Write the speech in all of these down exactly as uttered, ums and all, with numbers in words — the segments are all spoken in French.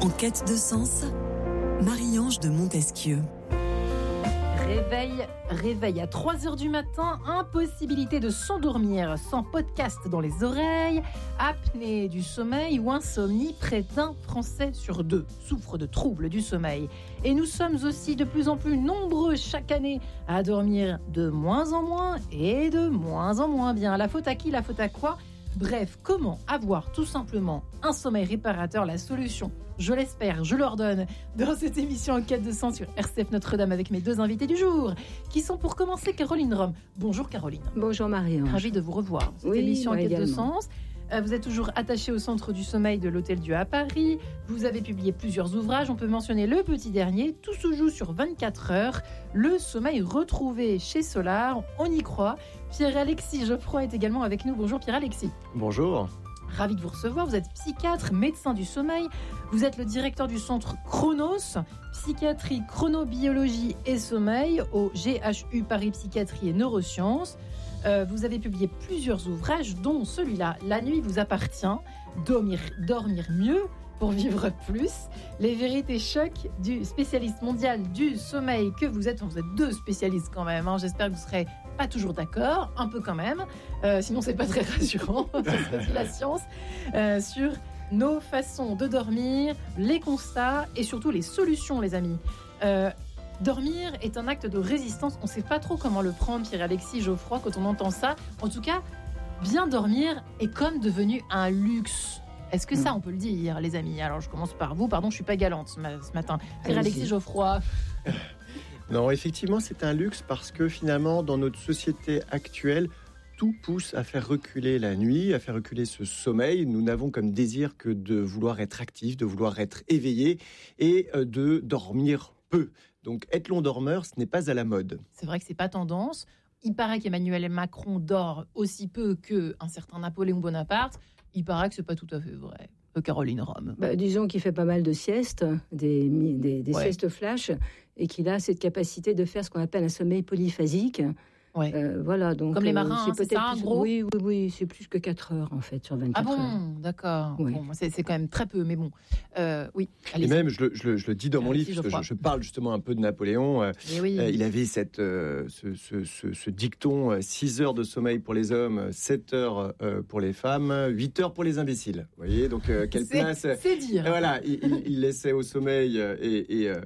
En quête de sens, Marie-Ange de Montesquieu. Réveil, réveil à trois heures du matin, impossibilité de s'endormir sans podcast dans les oreilles, apnée du sommeil ou insomnie, près d'un Français sur deux souffre de troubles du sommeil. Et nous sommes aussi de plus en plus nombreux chaque année à dormir de moins en moins et de moins en moins bien. La faute à qui, la faute à quoi ? Bref, comment avoir tout simplement un sommeil réparateur ? La solution, je l'espère, je l'ordonne dans cette émission En quête de sens sur R C F Notre-Dame avec mes deux invités du jour, qui sont pour commencer Caroline Rome. Bonjour Caroline. Bonjour Marie-Ange. Ravie de vous revoir. Cette oui, émission En quête également. de sens. Vous êtes toujours attachée au Centre du Sommeil de l'Hôtel-Dieu à Paris. Vous avez publié plusieurs ouvrages. On peut mentionner le petit dernier. Tout se joue sur vingt-quatre heures. Le sommeil retrouvé chez Solar. On y croit. Pierre-Alexis Geoffroy est également avec nous. Bonjour Pierre-Alexis. Bonjour. Ravi de vous recevoir. Vous êtes psychiatre, médecin du sommeil. Vous êtes le directeur du centre Chronos, psychiatrie, chronobiologie et sommeil au G H U Paris Psychiatrie et Neurosciences. Euh, vous avez publié plusieurs ouvrages, dont celui-là, La nuit vous appartient, dormir, dormir mieux pour vivre plus, les vérités chocs du spécialiste mondial du sommeil que vous êtes. Vous êtes deux spécialistes quand même, hein. J'espère que vous serez pas toujours d'accord, un peu quand même, euh, sinon c'est pas très rassurant, c'est la science, euh, sur nos façons de dormir, les constats et surtout les solutions, les amis. Euh, Dormir est un acte de résistance. On ne sait pas trop comment le prendre, Pierre-Alexis Geoffroy, quand on entend ça. En tout cas, bien dormir est comme devenu un luxe. Est-ce que ça, on peut le dire, les amis ? Alors, je commence par vous. Pardon, je ne suis pas galante ce matin. Pierre-Alexis Geoffroy. Non, effectivement, c'est un luxe parce que finalement, dans notre société actuelle, tout pousse à faire reculer la nuit, à faire reculer ce sommeil. Nous n'avons comme désir que de vouloir être actifs, de vouloir être éveillés et de dormir peu. Donc, être long dormeur, ce n'est pas à la mode. C'est vrai que c'est pas tendance. Il paraît qu'Emmanuel Macron dort aussi peu qu'un certain Napoléon Bonaparte. Il paraît que c'est pas tout à fait vrai. Euh, Caroline Rome. Bah, disons qu'il fait pas mal de siestes, des, des, des ouais. siestes flash, et qu'il a cette capacité de faire ce qu'on appelle un sommeil polyphasique. Ouais. Euh, voilà, donc, comme les marins, euh, c'est, hein, c'est peut-être ça, en plus, gros. Oui, oui, oui, c'est plus que quatre heures en fait sur vingt-quatre heures. Ah bon, heures. d'accord. Oui. Bon, c'est, c'est quand même très peu, mais bon. Euh, oui. Allez-y. Et même, je le, je, le, je le dis dans mon Allez-y, livre, parce je que je, je parle justement un peu de Napoléon. Euh, oui. euh, il avait cette, euh, ce, ce, ce, ce dicton euh, six heures de sommeil pour les hommes, sept heures euh, pour les femmes, huit heures pour les imbéciles. Vous voyez, donc euh, quelle c'est, place c'est dire. Et voilà, il, il, il laissait au sommeil et. et euh,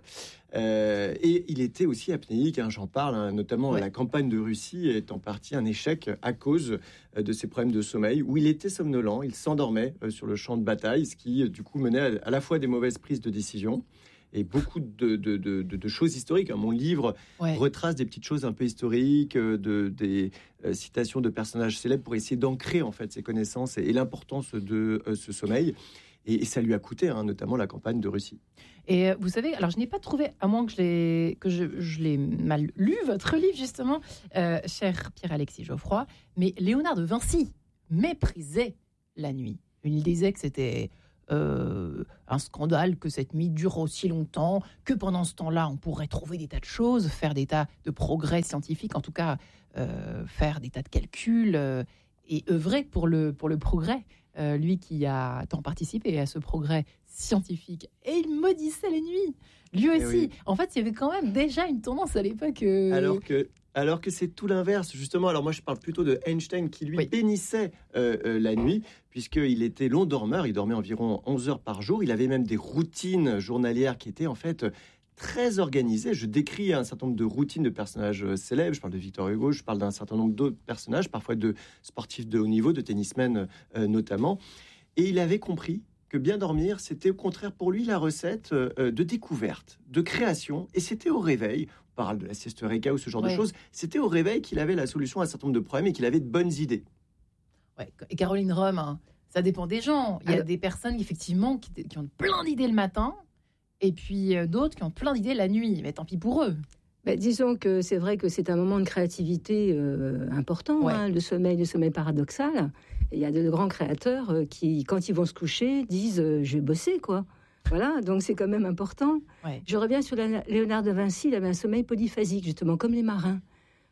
Euh, et il était aussi apnéique, hein, j'en parle, hein, notamment ouais. la campagne de Russie est en partie un échec à cause euh, de ses problèmes de sommeil, où il était somnolent, il s'endormait euh, sur le champ de bataille, ce qui euh, du coup menait à, à la fois des mauvaises prises de décision et beaucoup de, de, de, de, de choses historiques. Hein. Mon livre ouais. retrace des petites choses un peu historiques, euh, de, des euh, citations de personnages célèbres pour essayer d'ancrer en fait ces connaissances et, et l'importance de euh, ce sommeil. Et ça lui a coûté, hein, notamment la campagne de Russie. Et vous savez, alors je n'ai pas trouvé, à moins que je l'ai, que je, je l'ai mal lu, votre livre justement, euh, cher Pierre-Alexis Geoffroy, mais Léonard de Vinci méprisait la nuit. Il disait que c'était euh, un scandale que cette nuit dure aussi longtemps, que pendant ce temps-là, on pourrait trouver des tas de choses, faire des tas de progrès scientifiques, en tout cas euh, faire des tas de calculs euh, et œuvrer pour le, pour le progrès. Euh, lui qui a tant participé à ce progrès scientifique. Et il maudissait les nuits. Lui aussi. Oui. En fait, il y avait quand même déjà une tendance à l'époque... Euh... Alors que... Alors que c'est tout l'inverse, justement. Alors moi, je parle plutôt de Einstein qui, lui, oui. bénissait euh, euh, la nuit, puisqu'il était long dormeur. Il dormait environ onze heures par jour. Il avait même des routines journalières qui étaient, en fait, très organisées. Je décris un certain nombre de routines de personnages célèbres. Je parle de Victor Hugo, je parle d'un certain nombre d'autres personnages, parfois de sportifs de haut niveau, de tennismen euh, notamment. Et il avait compris que bien dormir, c'était au contraire pour lui la recette euh, de découverte, de création. Et c'était au réveil, on parle de la sieste Eureka ou ce genre ouais. de choses, c'était au réveil qu'il avait la solution à un certain nombre de problèmes et qu'il avait de bonnes idées. Ouais. Et Caroline Rome, hein, ça dépend des gens. Il y a Alors... des personnes, effectivement, qui, qui ont plein d'idées le matin, et puis euh, d'autres qui ont plein d'idées la nuit. Mais tant pis pour eux. Ben, disons que c'est vrai que c'est un moment de créativité euh, important, ouais. hein, le sommeil, le sommeil paradoxal. Il y a de grands créateurs euh, qui, quand ils vont se coucher, disent euh, « je vais bosser », quoi. Voilà, donc c'est quand même important. Ouais. Je reviens sur la, Léonard de Vinci, il avait un sommeil polyphasique, justement, comme les marins.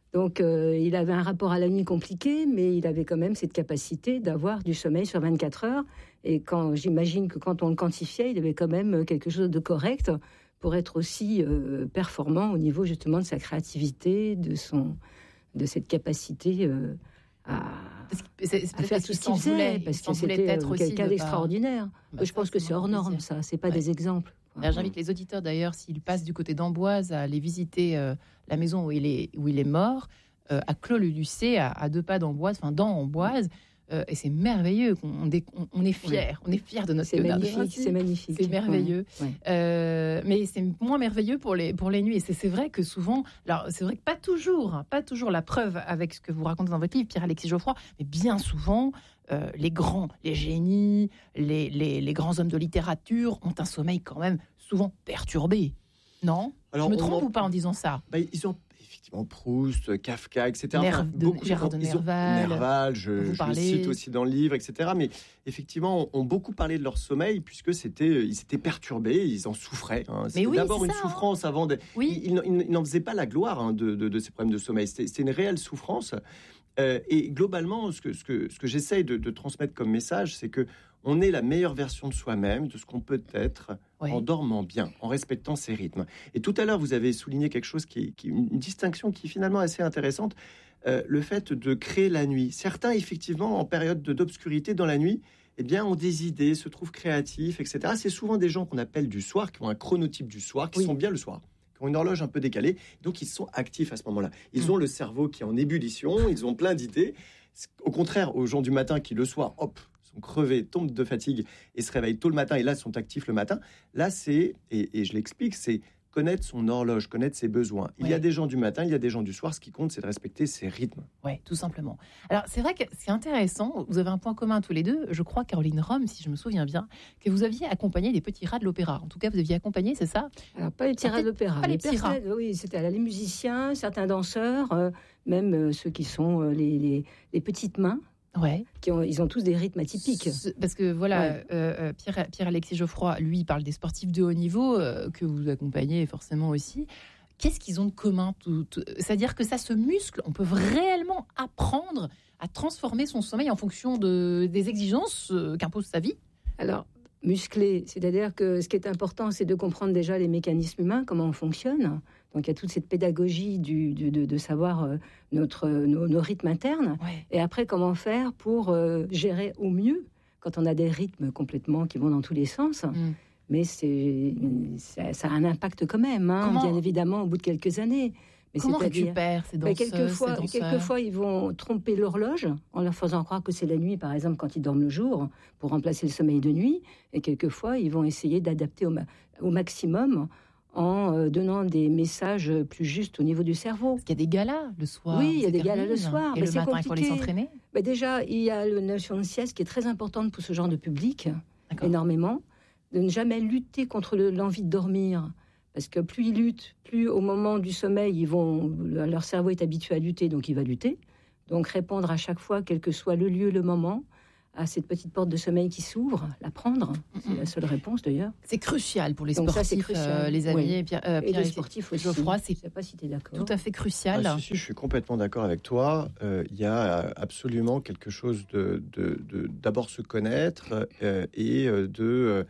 Donc, euh, il avait un rapport à la nuit compliqué, mais il avait quand même cette capacité d'avoir du sommeil sur vingt-quatre heures. Et quand j'imagine que quand on le quantifiait, il avait quand même quelque chose de correct pour être aussi euh, performant au niveau justement de sa créativité, de, son, de cette capacité euh, à, c'est, c'est à faire tout ce qu'il faisait, parce que c'était euh, quelqu'un d'extraordinaire. Bah, je pense que c'est hors norme, ça. C'est pas ouais. des exemples. Alors, j'invite les auditeurs d'ailleurs, s'ils passent du côté d'Amboise, à aller visiter euh, la maison où il est, où il est mort, euh, à Clos-le-Lucé, à, à deux pas d'Amboise, enfin dans Amboise. Euh, et c'est merveilleux, on, on, on est fiers, oui. on est fiers de notre c'est magnifique, c'est magnifique, c'est merveilleux. Ouais, ouais. Euh, mais c'est moins merveilleux pour les pour les nuits. Et c'est, c'est vrai que souvent, alors c'est vrai que pas toujours, hein, pas toujours la preuve avec ce que vous racontez dans votre livre, Pierre-Alexis Geoffroy, mais bien souvent, euh, les grands, les génies, les, les les grands hommes de littérature ont un sommeil quand même souvent perturbé. Non, alors, je me trompe en... ou pas en disant ça? Bah, ils ont effectivement Proust, Kafka, et cetera. Nerv, enfin, beaucoup, Gérard de Nerval, Nerval, je, je le cite aussi dans le livre, et cetera. Mais effectivement, ont beaucoup parlé de leur sommeil puisque c'était, ils étaient perturbés, ils en souffraient. Hein. C'était oui, d'abord c'est une ça, souffrance hein. avant. De... Oui. Ils, ils, ils n'en faisaient pas la gloire hein, de, de, de ces problèmes de sommeil. C'était, c'était une réelle souffrance. Euh, et globalement, ce que, ce que, ce que j'essaye de, de transmettre comme message, c'est que on est la meilleure version de soi-même, de ce qu'on peut être, oui. en dormant bien, en respectant ses rythmes. Et tout à l'heure, vous avez souligné quelque chose qui est, qui est une distinction qui est finalement assez intéressante, euh, le fait de créer la nuit. Certains, effectivement, en période de, d'obscurité dans la nuit, eh bien, ont des idées, se trouvent créatifs, et cetera. C'est souvent des gens qu'on appelle du soir, qui ont un chronotype du soir, qui oui. sont bien le soir, qui ont une horloge un peu décalée, donc ils sont actifs à ce moment-là. Ils mmh. ont le cerveau qui est en ébullition, ils ont plein d'idées. Au contraire, aux gens du matin qui, le soir, hop, sont crevés, tombent de fatigue et se réveillent tôt le matin et là sont actifs le matin. Là, c'est, et, et je l'explique, c'est connaître son horloge, connaître ses besoins. Il ouais. y a des gens du matin, il y a des gens du soir. Ce qui compte, c'est de respecter ses rythmes. Oui, tout simplement. Alors, c'est vrai que c'est intéressant. Vous avez un point commun tous les deux. Je crois, Caroline Rome, si je me souviens bien, que vous aviez accompagné des petits rats de l'opéra. En tout cas, vous aviez accompagné, c'est ça? Alors, pas les petits rats de l'opéra. Pas les, les petits rats. Oui, c'était là, les musiciens, certains danseurs, euh, même euh, ceux qui sont euh, les, les, les petites mains. Ouais. Qui ont, ils ont tous des rythmes atypiques. Parce que voilà, ouais. euh, Pierre, Pierre-Alexis Geoffroy, lui, parle des sportifs de haut niveau, euh, que vous accompagnez forcément aussi. Qu'est-ce qu'ils ont de commun tout, tout, c'est-à-dire que ça se muscle, on peut réellement apprendre à transformer son sommeil en fonction de, des exigences euh, qu'impose sa vie? Alors, muscler, c'est-à-dire que ce qui est important, c'est de comprendre déjà les mécanismes humains, comment on fonctionne. Donc, il y a toute cette pédagogie du, du, de, de savoir euh, notre, nos, nos rythmes internes. Ouais. Et après, comment faire pour euh, gérer au mieux quand on a des rythmes complètement qui vont dans tous les sens. Mm. Mais c'est, ça, ça a un impact quand même, hein, bien évidemment, au bout de quelques années. Mais comment récupère ces danseuses, ben, quelquefois, ces danseurs quelquefois, ils vont tromper l'horloge en leur faisant croire que c'est la nuit, par exemple, quand ils dorment le jour, pour remplacer le sommeil de nuit. Et quelquefois, ils vont essayer d'adapter au, ma- au maximum en euh, donnant des messages plus justes au niveau du cerveau. Parce qu'il y a des galas le soir. Oui, il y a des galas le soir. Et mais le c'est matin, compliqué. il faut les entraîner. Ben déjà, il y a la notion de sieste qui est très importante pour ce genre de public, D'accord. énormément. De ne jamais lutter contre le, l'envie de dormir. Parce que plus ils luttent, plus au moment du sommeil, ils vont, leur cerveau est habitué à lutter, donc il va lutter. Donc répondre à chaque fois, quel que soit le lieu, le moment, à cette petite porte de sommeil qui s'ouvre, la prendre, c'est la seule réponse d'ailleurs. C'est crucial pour les donc sportifs, ça, c'est crucial. Euh, les amis. Oui. Et, Pierre, euh, et Pierre les sportifs aussi. Geoffroy, c'est je ne sais pas si tu es d'accord. Tout à fait crucial. Ah, si, si, je suis complètement d'accord avec toi. Il euh, y a absolument quelque chose de, de, de d'abord se connaître euh, et de...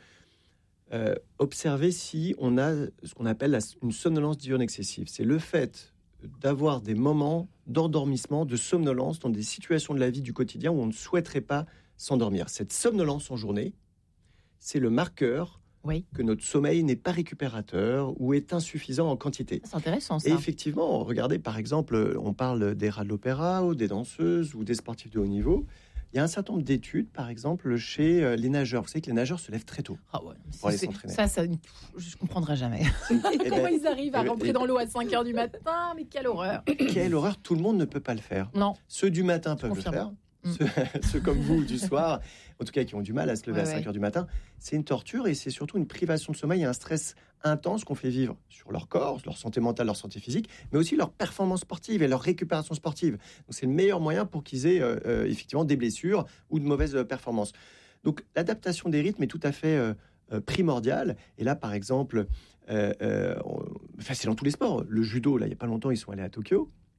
Euh, observer si on a ce qu'on appelle la, une somnolence diurne excessive. C'est le fait d'avoir des moments d'endormissement, de somnolence dans des situations de la vie du quotidien où on ne souhaiterait pas s'endormir. Cette somnolence en journée, c'est le marqueur oui. que notre sommeil n'est pas récupérateur ou est insuffisant en quantité. C'est intéressant, ça. Et effectivement, regardez, par exemple, on parle des rats de l'opéra ou des danseuses ou des sportifs de haut niveau. Il y a un certain nombre d'études, par exemple, chez euh, les nageurs. Vous savez que les nageurs se lèvent très tôt ah ouais, pour aller s'entraîner. Ça, ça, je ne comprendrai jamais. Et comment ben, ils arrivent à rentrer ben, dans l'eau à cinq heures du matin? Mais quelle horreur! Quelle horreur! Tout le monde ne peut pas le faire. Non. Ceux du matin peuvent le faire. Mm. Ceux, ceux comme vous du soir, en tout cas qui ont du mal à se lever ouais, à cinq heures du matin, c'est une torture et c'est surtout une privation de sommeil et un stress intense qu'on fait vivre sur leur corps, leur santé mentale, leur santé physique, mais aussi leur performance sportive et leur récupération sportive. Donc c'est le meilleur moyen pour qu'ils aient euh, euh, effectivement des blessures ou de mauvaises euh, performances. Donc l'adaptation des rythmes est tout à fait euh, euh, primordiale. Et là, par exemple, euh, euh, on... enfin, c'est dans tous les sports. Le judo, là, il n'y a pas longtemps, ils sont allés à Tokyo.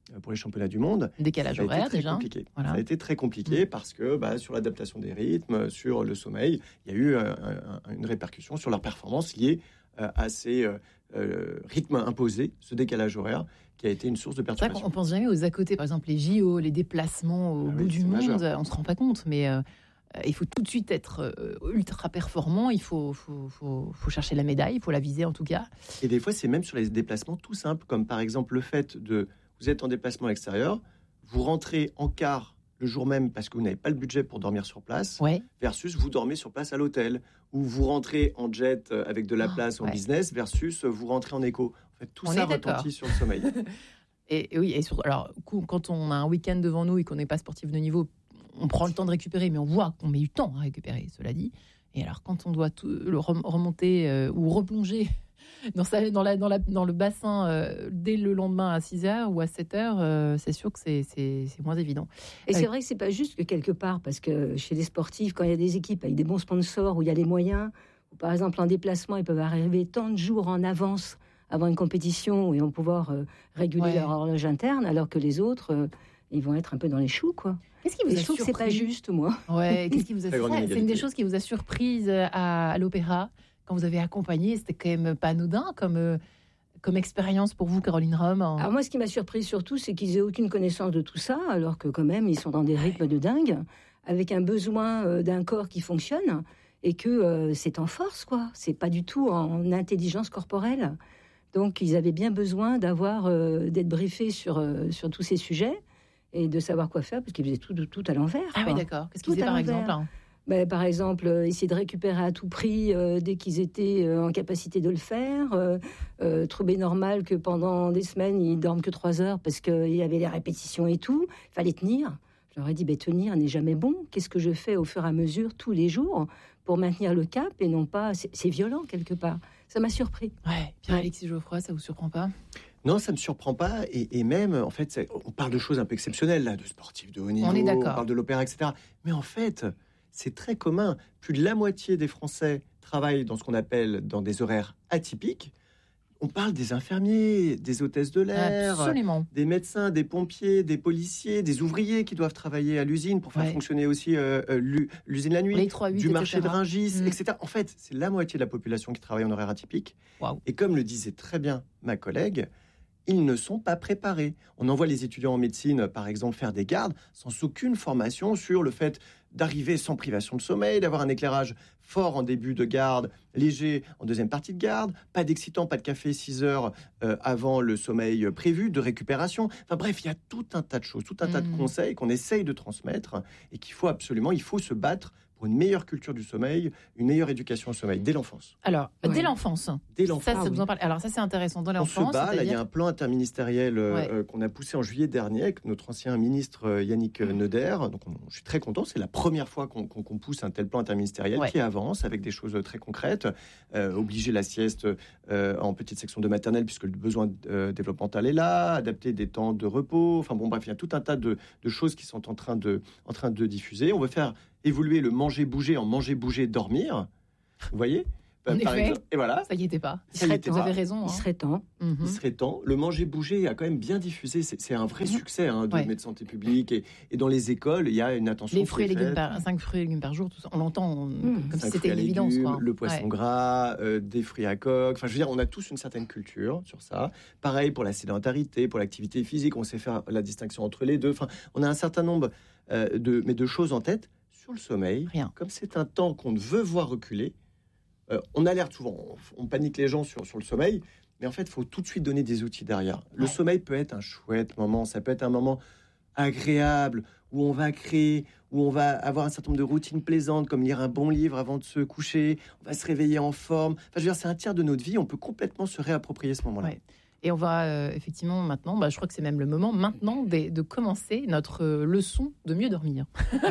pour les championnats du monde. Décalage horaire, très déjà. Compliqué. Voilà. Ça a été très compliqué mmh. parce que bah, sur l'adaptation des rythmes, sur le sommeil, il y a eu euh, un, une répercussion sur leur performance liée euh, à ces euh, euh, rythmes imposés, ce décalage horaire qui a été une source de perturbation. C'est vrai qu'on pense jamais aux à côté, par exemple les J O, les déplacements au ah bout oui, du monde, majeur. on se rend pas compte, mais euh, il faut tout de suite être euh, ultra performant, il faut, faut, faut, faut chercher la médaille, il faut la viser en tout cas. Et des fois, c'est même sur les déplacements tout simples, comme par exemple le fait de, vous êtes en déplacement à l'extérieur, vous rentrez en car le jour même parce que vous n'avez pas le budget pour dormir sur place, ouais. versus vous dormez sur place à l'hôtel, ou vous rentrez en jet avec de la place oh, en ouais. business, versus vous rentrez en éco. En fait, tout on ça retentit sur le sommeil. et, et oui, et surtout, alors quand on a un week-end devant nous et qu'on n'est pas sportif de niveau, on prend le temps de récupérer, mais on voit qu'on met du temps à récupérer, cela dit. Et alors, quand on doit tout, le remonter euh, ou replonger dans, sa, dans, la, dans, la, dans le bassin euh, dès le lendemain à six heures ou à sept heures, euh, c'est sûr que c'est, c'est, c'est moins évident. Et euh, c'est vrai que c'est pas juste que quelque part, parce que chez les sportifs, quand il y a des équipes avec des bons sponsors, où il y a les moyens, ou par exemple en déplacement, ils peuvent arriver tant de jours en avance avant une compétition et vont pouvoir euh, réguler ouais. leur horloge interne, alors que les autres, euh, ils vont être un peu dans les choux, quoi. Qu'est-ce qui vous et a je trouve surpris ? que c'est pas juste, moi. Ouais, qu'est-ce qui vous a surpris ? C'est une des choses qui vous a surprise à, à l'opéra quand vous avez accompagné. C'était quand même pas anodin comme euh, comme expérience pour vous, Caroline Rome. En... Alors moi, ce qui m'a surprise surtout, c'est qu'ils aient aucune connaissance de tout ça, alors que quand même, ils sont dans des rythmes de dingue, avec un besoin euh, d'un corps qui fonctionne et que euh, c'est en force, quoi. C'est pas du tout en intelligence corporelle. Donc, ils avaient bien besoin d'avoir euh, d'être briefés sur euh, sur tous ces sujets. Et de savoir quoi faire, parce qu'ils faisaient tout, tout à l'envers. Ah quoi. oui, d'accord. Qu'est-ce qu'ils faisaient, par exemple hein ben, Par exemple, euh, essayer de récupérer à tout prix euh, dès qu'ils étaient euh, en capacité de le faire. Euh, euh, trouver normal que pendant des semaines, ils dorment que trois heures parce qu'il y avait les répétitions et tout. Il fallait tenir. Je leur ai dit, ben, tenir n'est jamais bon. Qu'est-ce que je fais au fur et à mesure, tous les jours, pour maintenir le cap et non pas... C'est, c'est violent, quelque part. Ça m'a surpris. Ouais. Pierre-Alexis Geoffroy, ça vous surprend pas ? Non, ça me surprend pas. Et, et même, en fait, c'est, on parle de choses un peu exceptionnelles, là, de sportifs de haut niveau, on, est d'accord. on parle de l'opéra, et cetera. Mais en fait, c'est très commun. Plus de la moitié des Français travaillent dans ce qu'on appelle dans des horaires atypiques. On parle des infirmiers, des hôtesses de l'air, Absolument. des médecins, des pompiers, des policiers, des ouvriers qui doivent travailler à l'usine pour faire ouais. fonctionner aussi euh, l'usine la nuit, Les trois, huit, du marché et cetera. de Rungis, mmh. et cetera. En fait, c'est la moitié de la population qui travaille en horaire atypique. Wow. Et comme le disait très bien ma collègue, ils ne sont pas préparés. On envoie les étudiants en médecine, par exemple, faire des gardes sans aucune formation sur le fait d'arriver sans privation de sommeil, d'avoir un éclairage fort en début de garde, léger en deuxième partie de garde, pas d'excitant, pas de café six heures euh, avant le sommeil prévu, de récupération. Enfin bref, il y a tout un tas de choses, tout un mmh. tas de conseils qu'on essaye de transmettre et qu'il faut absolument, il faut se battre pour une meilleure culture du sommeil, une meilleure éducation au sommeil dès l'enfance. Alors, ouais. dès l'enfance. Dès l'enfance. Ça, ça vous en parle. Alors ça, c'est intéressant. Dès l'enfance, on se bat. Là, il y a un plan interministériel euh, ouais. euh, qu'on a poussé en juillet dernier avec notre ancien ministre euh, Yannick mmh. Neuder. Donc, on, je suis très content. C'est la première fois qu'on, qu'on, qu'on pousse un tel plan interministériel ouais. qui avance avec des choses très concrètes. Euh, obliger la sieste euh, en petite section de maternelle puisque le besoin euh, développemental est là. Adapter des temps de repos. Enfin bon, bref, il y a tout un tas de, de choses qui sont en train de, en train de diffuser. On veut faire évoluer le manger-bouger en manger-bouger-dormir. Vous voyez ? En Par effet, exemple. Et voilà. Ça y était pas. Ça y était vous pas. avez raison. Hein. Il serait temps. Mm-hmm. Il serait temps. Le manger-bouger a quand même bien diffusé. C'est, c'est un vrai mm-hmm. succès hein, de ouais. de santé publique. Et, et dans les écoles, il y a une attention. Les fruits et légumes par, cinq fruits et légumes par jour, tout ça, on l'entend on, mm. comme si c'était une légumes, évidence. Quoi. Le poisson ouais. gras, euh, des fruits à coque. Enfin, je veux dire, on a tous une certaine culture sur ça. Pareil pour la sédentarité, pour l'activité physique. On sait faire la distinction entre les deux. Enfin, on a un certain nombre euh, de, mais de choses en tête. Sur le sommeil, Rien. Comme c'est un temps qu'on veut voir reculer, euh, on alerte souvent, on, on panique les gens sur, sur le sommeil, mais en fait, il faut tout de suite donner des outils derrière. Le ouais. sommeil peut être un chouette moment, ça peut être un moment agréable, où on va créer, où on va avoir un certain nombre de routines plaisantes, comme lire un bon livre avant de se coucher, on va se réveiller en forme. Enfin, je veux dire, c'est un tiers de notre vie, on peut complètement se réapproprier ce moment-là. Ouais. Et on va euh, effectivement maintenant, bah, je crois que c'est même le moment maintenant de, de commencer notre euh, leçon de mieux dormir.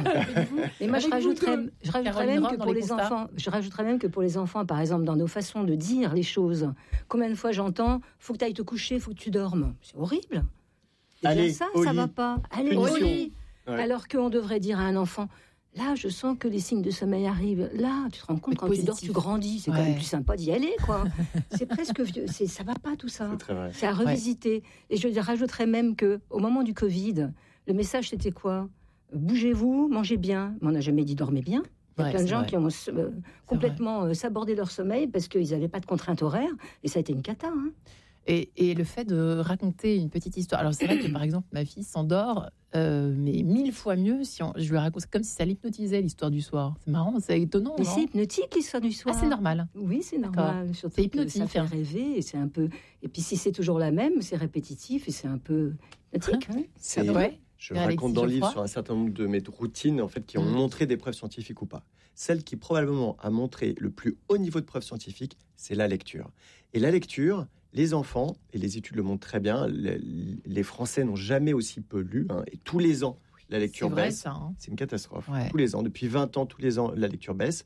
Et moi, je rajouterais, je rajouterais même que pour les, les enfants, je rajouterais même que pour les enfants, par exemple, dans nos façons de dire les choses, combien de fois j'entends, faut que tu ailles te coucher, faut que tu dormes. C'est horrible. Déjà Allez, ça, au ça lit. va pas. Allez, Punition. au lit. Ouais. Alors qu'on devrait dire à un enfant, Là, je sens que les signes de sommeil arrivent. Là, tu te rends compte, Mais quand positif. tu dors, tu grandis. C'est Ouais. quand même plus sympa d'y aller, quoi. C'est presque vieux. C'est, ça va pas, tout ça. C'est très vrai. C'est à revisiter. Et je rajouterais même que, au moment du Covid, le message, c'était quoi ? Bougez-vous, mangez bien. Mais on n'a jamais dit dormez bien. Il y a Ouais, plein de c'est gens vrai. qui ont euh, complètement euh, sabordé leur sommeil parce qu'ils n'avaient pas de contrainte horaire. Et ça a été une cata. Hein. Et, et le fait de raconter une petite histoire. Alors c'est vrai que par exemple ma fille s'endort, euh, mais mille fois mieux si on, je lui raconte, c'est comme si ça l'hypnotisait l'histoire du soir. C'est marrant, c'est étonnant. Mais non c'est hypnotique l'histoire du soir. Ah, c'est normal. Oui, c'est normal. Surtout C'est que hypnotique, ça fait hein. rêver et c'est un peu. Et puis si c'est toujours la même, c'est répétitif et c'est un peu hypnotique. hein. C'est- vrai. Je Et Alexis raconte dans le livre Geoffroy sur un certain nombre de mes routines en fait, qui ont Mm. montré des preuves scientifiques ou pas. Celle qui probablement a montré le plus haut niveau de preuves scientifiques, c'est la lecture. Et la lecture, les enfants, et les études le montrent très bien, les, les Français n'ont jamais aussi peu lu, hein, et tous les ans, la C'est lecture vrai baisse. ça. hein. C'est une catastrophe. Ouais. Tous les ans, depuis vingt ans, tous les ans, la lecture baisse.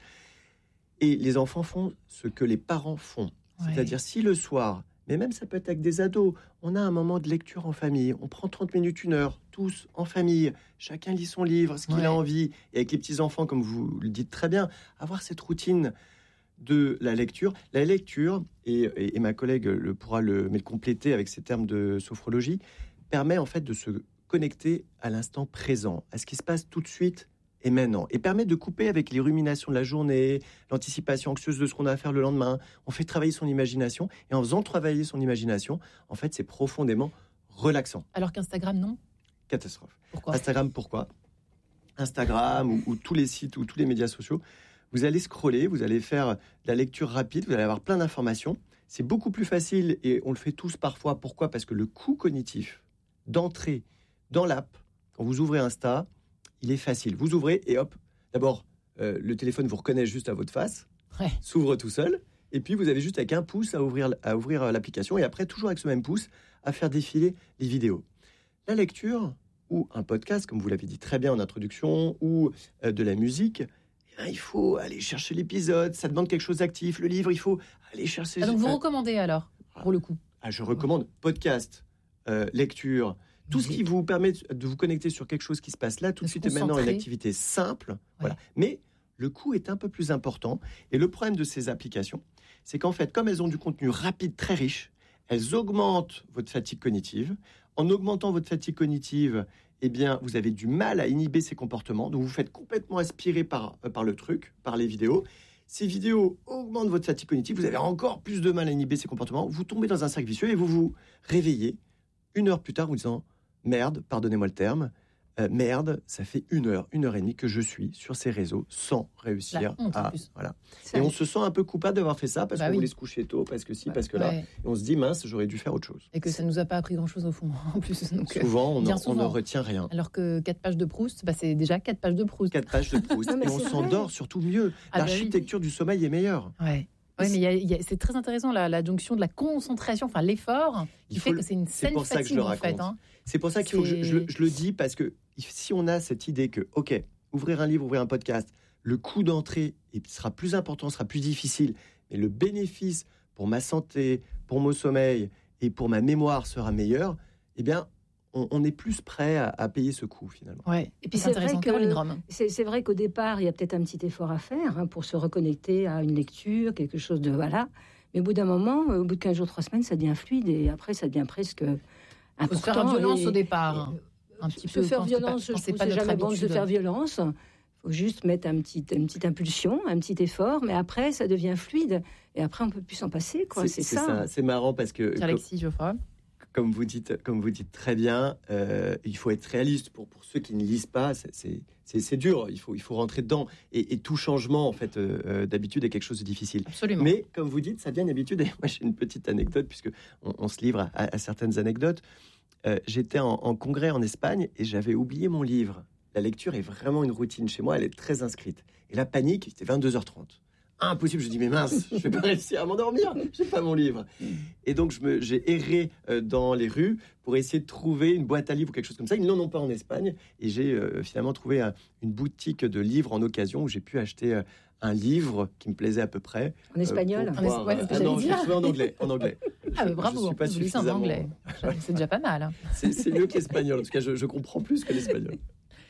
Et les enfants font ce que les parents font. Ouais. C'est-à-dire, si le soir, mais même ça peut être avec des ados, on a un moment de lecture en famille, on prend trente minutes, une heure, tous en famille, chacun lit son livre, ce qu'il Ouais. a envie. Et avec les petits-enfants, comme vous le dites très bien, avoir cette routine de la lecture. La lecture, et, et- et ma collègue le, pourra le, mais le compléter avec ses termes de sophrologie, permet en fait de se connecter à l'instant présent, à ce qui se passe tout de suite et maintenant, et permet de couper avec les ruminations de la journée, l'anticipation anxieuse de ce qu'on a à faire le lendemain. On fait travailler son imagination, et en faisant travailler son imagination, en fait, c'est profondément relaxant. Alors qu'Instagram non. Catastrophe. Pourquoi Instagram, pourquoi Instagram ou, ou tous les sites ou tous les médias sociaux, vous allez scroller, vous allez faire de la lecture rapide, vous allez avoir plein d'informations. C'est beaucoup plus facile et on le fait tous parfois. Pourquoi ? Parce que le coût cognitif d'entrer dans l'app, quand vous ouvrez Insta, il est facile. Vous ouvrez et hop, d'abord, euh, le téléphone vous reconnaît juste à votre face, Ouais. s'ouvre tout seul, et puis vous avez juste avec un pouce à ouvrir, à ouvrir l'application, et après, toujours avec ce même pouce, à faire défiler les vidéos. La lecture, ou un podcast, comme vous l'avez dit très bien en introduction, ou euh, de la musique, eh bien, il faut aller chercher l'épisode, ça demande quelque chose d'actif. Le livre, il faut aller chercher... Ah, donc vous euh, recommandez alors pour le coup. ah, je recommande podcast, euh, lecture, tout ce qui vous permet de vous connecter sur quelque chose qui se passe là, tout de De se suite et maintenant, une concentrer. activité simple. Voilà. Mais le coût est un peu plus important. Et le problème de ces applications, c'est qu'en fait, comme elles ont du contenu rapide, très riche, elles augmentent votre fatigue cognitive. En augmentant votre fatigue cognitive, eh bien, vous avez du mal à inhiber ces comportements. Donc, vous vous faites complètement aspirer par, euh, par le truc, par les vidéos. Ces vidéos augmentent votre fatigue cognitive. Vous avez encore plus de mal à inhiber ces comportements. Vous tombez dans un cercle vicieux et vous vous réveillez une heure plus tard en vous disant « Merde, pardonnez-moi le terme, euh, merde, ça fait une heure, une heure et demie que je suis sur ces réseaux sans réussir La honte, en à... plus. Voilà. » Ça, Et on se sent un peu coupable d'avoir fait ça parce Bah qu'on oui. voulait se coucher tôt, parce que si, parce que là. Ouais. Et on se dit « Mince, j'aurais dû faire autre chose. Et que ça nous a pas appris grand chose au fond en plus. » Donc, euh, Souvent, on, bien en- on souvent. ne retient rien. alors que quatre pages de Proust, bah, c'est déjà quatre pages de Proust. Quatre pages de Proust. Non, mais Et on c'est s'endort vrai. surtout mieux. Ah bah oui. L'architecture du sommeil est meilleure. Ouais. Ouais, mais il y a- il y a- c'est très intéressant la, la jonction de la concentration, enfin l'effort, qui Il fait faut que le- c'est une c'est saine pour ça que je fatigue le en fait. raconte. hein. C'est pour ça qu'il faut que je, C'est- je le- je le dis, parce que si on a cette idée que, OK, ouvrir un livre, ouvrir un podcast, le coût d'entrée il sera plus important, sera plus difficile, mais le bénéfice pour ma santé, pour mon sommeil et pour ma mémoire sera meilleur, eh bien, on, on est plus prêt à, à payer ce coût, finalement. Ouais. Et puis C'est c'est intéressant. vrai que- Caroline Rome. C'est, c'est vrai qu'au départ, il y a peut-être un petit effort à faire hein, pour se reconnecter à une lecture, quelque chose de... Voilà. Mais au bout d'un moment, euh, au bout de quinze jours, trois semaines, ça devient fluide et après, ça devient presque Il faut important. se faire violence et- au départ. et- un petit se peu faire quand c'est pas- violence, quand je c'est trouve pas que c'est notre jamais bon de se habitude. faire violence. Il faut juste mettre un petit, une petite impulsion, un petit effort, mais après, ça devient fluide. Et après, on peut plus s'en passer, quoi. C'est, ça. C'est marrant parce que, Pierre Alexis Geoffroy. comme vous dites, comme vous dites très bien, euh, il faut être réaliste. Pour, pour ceux qui ne lisent pas, c'est, c'est, c'est, c'est dur. Il faut, il faut rentrer dedans. Et, et tout changement, en fait, euh, euh, d'habitude, est quelque chose de difficile. Absolument. Mais comme vous dites, ça devient une habitude. Et moi, j'ai une petite anecdote, puisque on, on se livre à, à certaines anecdotes. Euh, j'étais en, en congrès en Espagne et j'avais oublié mon livre. La lecture est vraiment une routine chez moi. Elle est très inscrite. Et la panique, c'était vingt-deux heures trente. Impossible, je dis mais mince, je vais pas réussir à m'endormir, j'ai pas mon livre. Et donc je me, j'ai erré euh, dans les rues pour essayer de trouver une boîte à livres ou quelque chose comme ça. Ils n'en ont pas en Espagne et j'ai euh, finalement trouvé un- une boutique de livres en occasion où j'ai pu acheter euh, un livre qui me plaisait à peu près. En espagnol. euh, pour En es- pouvoir- ouais, c'est ce que ah non, j'allais j'ai dire. trouvé en anglais, en anglais. Ah, mais Je bravo. suis pas vous lisez en suffisamment- anglais. C'est déjà pas mal. hein. C'est, c'est mieux que l'espagnol. En tout cas, je, je comprends plus que l'espagnol.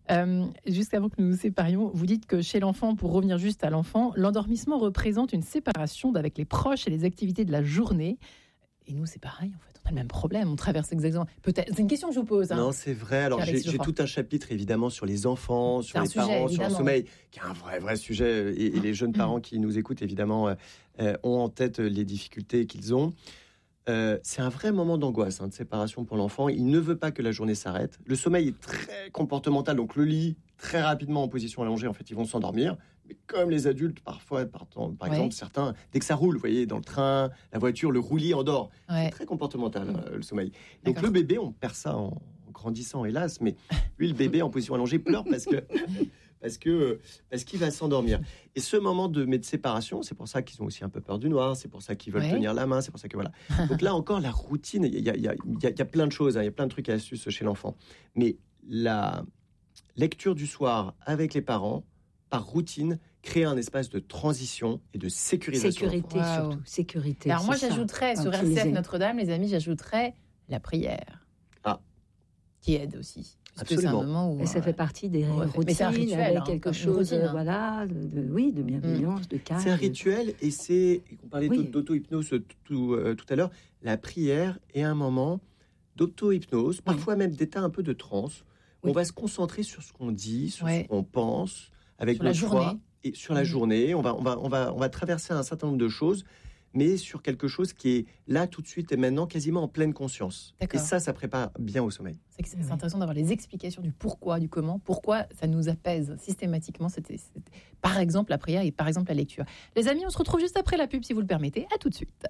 Euh, juste avant que nous nous séparions, vous dites que chez l'enfant, pour revenir juste à l'enfant, l'endormissement représente une séparation avec les proches et les activités de la journée. Et nous, c'est pareil, en fait, on a le même problème, on traverse exactement. Peut-être, c'est une question que je vous pose. Hein. Non, c'est vrai. Alors, j'ai, j'ai tout un chapitre, évidemment, sur les enfants, sur les sujet, parents, évidemment. sur le sommeil, qui est un vrai, vrai sujet. Et, et les jeunes parents qui nous écoutent, évidemment, euh, euh, ont en tête les difficultés qu'ils ont. Euh, c'est un vrai moment d'angoisse, hein, de séparation pour l'enfant. Il ne veut pas que la journée s'arrête. Le sommeil est très comportemental, donc le lit, très rapidement en position allongée, en fait, ils vont s'endormir. Mais comme les adultes, parfois, par, par ouais. exemple, certains, dès que ça roule, vous voyez, dans le train, la voiture, le roulis endort. Ouais. C'est très comportemental, Mmh. euh, le sommeil. Donc D'accord. le bébé, on perd ça en grandissant, hélas. Mais lui, le bébé en position allongée pleure parce que... Parce, que, parce qu'il va s'endormir. Et ce moment de, mais de séparation, c'est pour ça qu'ils ont aussi un peu peur du noir, c'est pour ça qu'ils veulent Ouais. tenir la main, c'est pour ça que voilà. Donc là encore, la routine, il y a, il y, a, il y, a, il y a plein de choses, hein, il y a plein de trucs et astuces chez l'enfant. Mais la lecture du soir avec les parents, par routine, crée un espace de transition et de sécurisation. Sécurité Wow. surtout, sécurité. Alors moi, c'est ça. j'ajouterais, sur R C F Optimiser. Notre-Dame, les amis, j'ajouterais la prière. Ah. Qui aide aussi. Parce que Absolument. c'est un moment où... Et ça fait partie des Ouais, routines, mais c'est un rituel, avec hein, quelque comme une chose, routine, hein. voilà, de, de- oui, de bienveillance, de calme. C'est un rituel et c'est, on parlait Oui. tout d'auto-hypnose tout, tout, euh, tout à l'heure, la prière est un moment d'auto-hypnose, parfois même d'état un peu de transe. Oui. On va se concentrer sur ce qu'on dit, sur Ouais. ce qu'on pense, avec Sur la notre journée. foi et sur la Mhm. journée. On va, on, va, on, va, on va traverser un certain nombre de choses, mais sur quelque chose qui est là tout de suite et maintenant quasiment en pleine conscience. D'accord. Et ça, ça prépare bien au sommeil. C'est, que c'est Oui. intéressant d'avoir les explications du pourquoi, du comment, pourquoi ça nous apaise systématiquement. C'était, c'était- par exemple, la prière et par exemple la lecture. Les amis, on se retrouve juste après la pub, si vous le permettez. À tout de suite.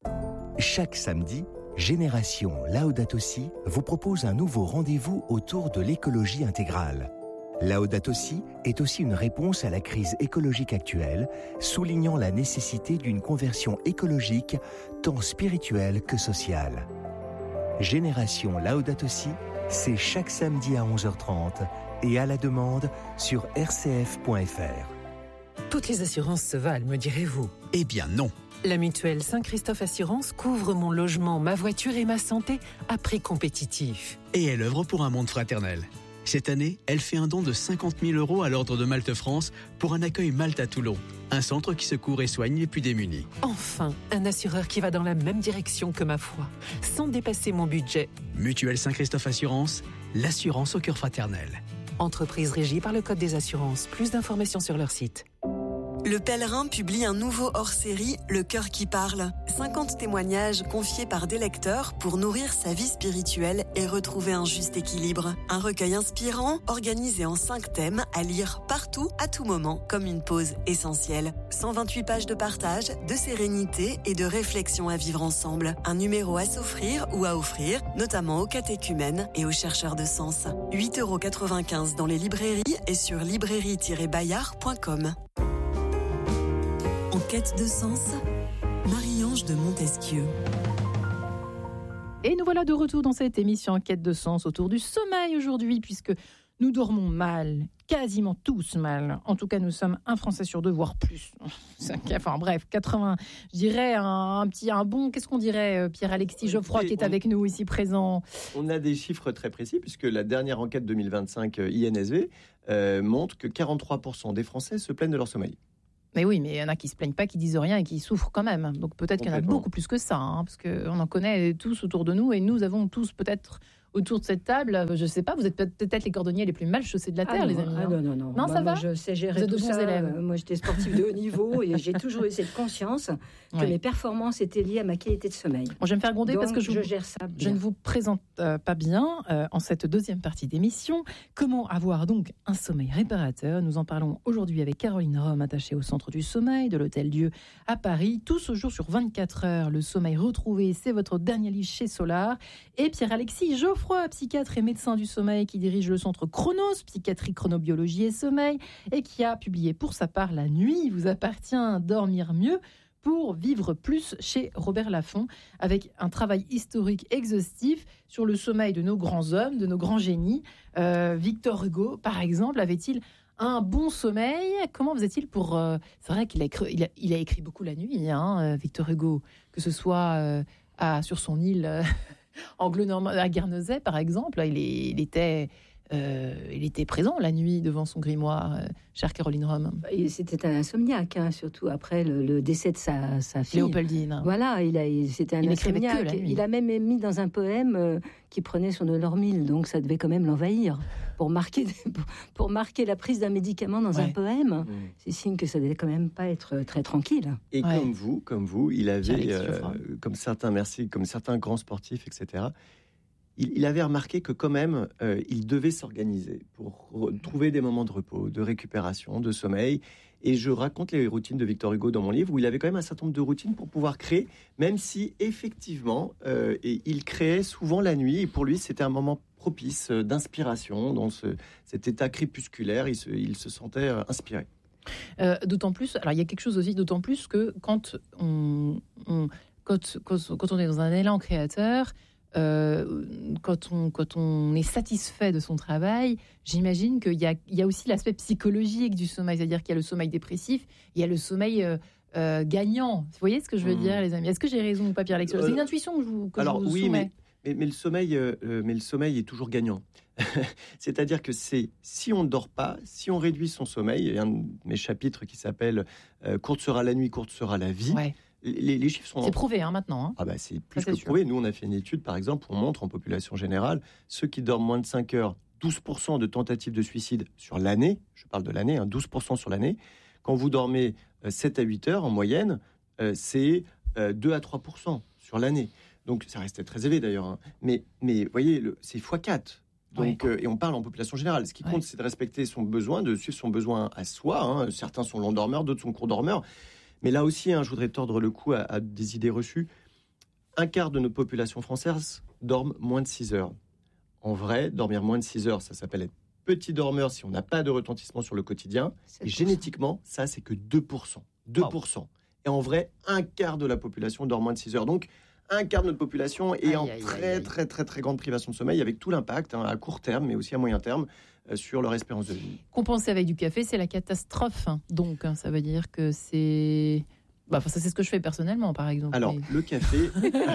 Chaque samedi, Génération Laudato Si vous propose un nouveau rendez-vous autour de l'écologie intégrale. Laudato Si est aussi une réponse à la crise écologique actuelle, soulignant la nécessité d'une conversion écologique tant spirituelle que sociale. Génération Laudato Si, c'est chaque samedi à onze heures trente et à la demande sur r c f point f r. Toutes les assurances se valent, me direz-vous. Eh bien non. La mutuelle Saint-Christophe Assurance couvre mon logement, ma voiture et ma santé à prix compétitif. Et elle œuvre pour un monde fraternel. Cette année, elle fait un don de cinquante mille euros à l'Ordre de Malte France pour un accueil Malte à Toulon, un centre qui secourt et soigne les plus démunis. Enfin, un assureur qui va dans la même direction que ma foi, sans dépasser mon budget. Mutuelle Saint-Christophe Assurance, l'assurance au cœur fraternel. Entreprise régie par le Code des assurances. Plus d'informations sur leur site. Le Pèlerin publie un nouveau hors-série, Le Cœur qui parle. cinquante témoignages confiés par des lecteurs pour nourrir sa vie spirituelle et retrouver un juste équilibre. Un recueil inspirant, organisé en cinq thèmes, à lire partout, à tout moment, comme une pause essentielle. cent vingt-huit pages de partage, de sérénité et de réflexion à vivre ensemble. Un numéro à s'offrir ou à offrir, notamment aux catéchumènes et aux chercheurs de sens. huit euros quatre-vingt-quinze dans les librairies et sur librairie tiret bayard point com. En quête de sens, Marie-Ange de Montesquieu. Et nous voilà de retour dans cette émission en quête de sens autour du sommeil aujourd'hui, puisque nous dormons mal, quasiment tous mal. En tout cas, nous sommes un Français sur deux, voire plus. Enfin bref, quatre-vingts, je dirais un, un petit, un bon, qu'est-ce qu'on dirait, Pierre-Alexis Geoffroy, qui est avec nous ici présent. On a des chiffres très précis, puisque la dernière enquête deux mille vingt-cinq I N S V euh, montre que quarante-trois pour cent des Français se plaignent de leur sommeil. Mais oui, mais il y en a qui se plaignent pas, qui disent rien et qui souffrent quand même. Donc peut-être qu'il y en a Complètement. beaucoup plus que ça, hein, parce qu'on en connaît tous autour de nous et nous avons tous peut-être autour de cette table, je sais pas, vous êtes peut-être les cordonniers les plus mal chaussés de la terre, Ah les non, amis. ah hein. non, non, non. Non, ça Bah, moi, va je sais Vous gérer êtes de tout bons ça. élèves. Euh, Moi, j'étais sportive de haut niveau et j'ai toujours eu cette conscience que Ouais. mes performances étaient liées à ma qualité de sommeil. Bon, je vais me faire gronder Donc, parce que je, je vous- gère ça je bien. ne vous présente euh, pas bien euh, en cette deuxième partie d'émission. Comment avoir donc un sommeil réparateur? Nous en parlons aujourd'hui avec Caroline Rome, attachée au Centre du Sommeil de l'Hôtel Dieu à Paris. Tout ce jour sur vingt-quatre heures, le sommeil retrouvé, c'est votre dernier livre chez Solar. Et Pierre-Alexis Geoffroy, psychiatre et médecin du sommeil, qui dirige le Centre Chronos, psychiatrie, chronobiologie et sommeil, et qui a publié pour sa part La nuit vous appartient, dormir mieux pour vivre plus chez Robert Laffont, avec un travail historique exhaustif sur le sommeil de nos grands hommes, de nos grands génies. Euh, Victor Hugo, par exemple, avait-il un bon sommeil? Comment faisait-il pour... euh, c'est vrai qu'il a écrit, il a, il a écrit beaucoup la nuit, hein, euh, Victor Hugo, que ce soit euh, à, sur son île euh, anglo-normande, à Guernesey, par exemple. Il, est- il était euh, il était présent la nuit devant son grimoire, euh, chère Caroline Rome. C'était un insomniaque, hein, surtout après le, le décès de sa, sa fille. Léopoldine. Voilà, il a, il, c'était un il insomniaque. Il a même mis dans un poème euh, qui prenait son Olormil, donc ça devait quand même l'envahir. Pour marquer, pour, pour marquer la prise d'un médicament dans ouais. un poème, mmh. c'est signe que ça devait quand même pas être très tranquille. Et ouais. comme vous, comme vous, il avait, euh, comme certains, merci, comme certains grands sportifs, et cetera. Il, il avait remarqué que quand même, euh, il devait s'organiser pour re- trouver des moments de repos, de récupération, de sommeil. Et je raconte les routines de Victor Hugo dans mon livre, où il avait quand même un certain nombre de routines pour pouvoir créer, même si effectivement, euh, et il créait souvent la nuit. Et pour lui, c'était un moment propice d'inspiration, dans ce, cet état crépusculaire, il se, il se sentait inspiré. Euh, d'autant plus, alors il y a quelque chose aussi, d'autant plus que quand on, on, quand, quand, quand on est dans un élan créateur, euh, quand, on, quand on est satisfait de son travail, j'imagine qu'il y a, il y a aussi l'aspect psychologique du sommeil, c'est-à-dire qu'il y a le sommeil dépressif, il y a le sommeil... Euh, euh, gagnant. Vous voyez ce que je veux mmh. dire, les amis? Est-ce que j'ai raison ou pas, Pierre-Alexandre? C'est une intuition que je vous, que alors, je vous oui, soumets. Mais... Mais, mais, le sommeil, euh, mais le sommeil est toujours gagnant. C'est-à-dire que c'est, si on ne dort pas, si on réduit son sommeil, il y a un de mes chapitres qui s'appelle euh, « Courte sera la nuit, courte sera la vie ouais. ». Les, les chiffres sont... C'est prouvé hein, maintenant. Hein. Ah bah, c'est plus ça, que c'est prouvé. sûr. Nous, on a fait une étude, par exemple, où on montre en population générale, ceux qui dorment moins de cinq heures, douze pour cent de tentatives de suicide sur l'année, je parle de l'année, hein, douze pour cent sur l'année. Quand vous dormez euh, sept à huit heures en moyenne, euh, c'est euh, deux à trois pour cent sur l'année. Donc, ça restait très élevé d'ailleurs. Hein. Mais, mais, vous voyez, le, c'est fois quatre. Donc, ouais. euh, et on parle en population générale. Ce qui compte, ouais. c'est de respecter son besoin, de suivre son besoin à soi. Hein. Certains sont longs dormeurs, d'autres sont courts dormeurs. Mais là aussi, hein, je voudrais tordre le cou à, à des idées reçues. Un quart de notre population française dorment moins de six heures. En vrai, dormir moins de six heures, ça s'appelle être petit dormeur si on n'a pas de retentissement sur le quotidien. Et génétiquement, ça, c'est que deux pour cent. deux pour cent. Oh. Et en vrai, un quart de la population dort moins de six heures. Donc, un quart de notre population est aïe, en aïe, très, aïe, très, très, très grande privation de sommeil, avec tout l'impact, hein, à court terme, mais aussi à moyen terme, euh, sur leur espérance de vie. Compenser avec du café, c'est la catastrophe. Hein. Donc, hein, ça veut dire que c'est... Bah, ça, c'est ce que je fais personnellement, par exemple. Alors, mais... le café...